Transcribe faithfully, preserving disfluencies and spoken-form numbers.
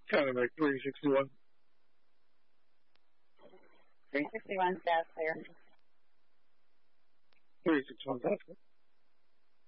Kind of like three sixty-one. three sixty-one, staff clear. three sixty-one, staff clear.